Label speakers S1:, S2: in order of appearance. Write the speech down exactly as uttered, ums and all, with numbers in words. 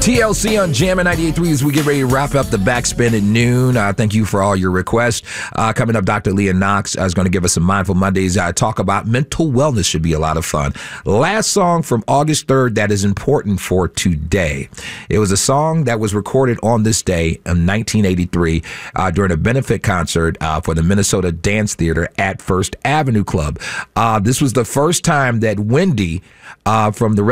S1: T L C on Jammin' ninety-eight point three as we get ready to wrap up the Backspin at noon. Uh, thank you for all your requests. Uh, coming up, Doctor Leah Knox uh, is going to give us some Mindful Mondays. Uh, talk about mental wellness. Should be a lot of fun. Last song from August third that is important for today. It was a song that was recorded on this day in nineteen eighty-three uh, during a benefit concert uh, for the Minnesota Dance Theater at First Avenue Club. Uh, this was the first time that Wendy uh, from the